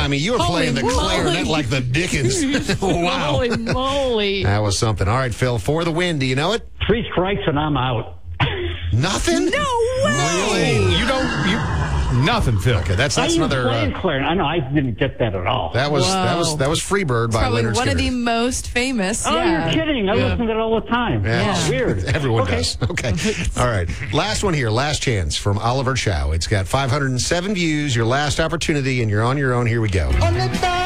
I mean, you were playing the clarinet like the Dickens. Wow. Holy moly. That was something. All right, Phil, for the win. Do you know it? 3 strikes and I'm out. Nothing? No way. Really? You don't. Nothing, Phil. Okay, that's I used another. playing clarinet. I know, I didn't get that at all. That was Whoa. Freebird by Probably Leonard one Skinner. of the most famous. Oh, yeah. you're kidding. I listen to it all the time. Yeah. Oh, weird. Everyone Okay. does. Okay. All right. Last one here. Last chance from Oliver Chow. It's got 507 views. Your last opportunity, and you're on your own. Here we go.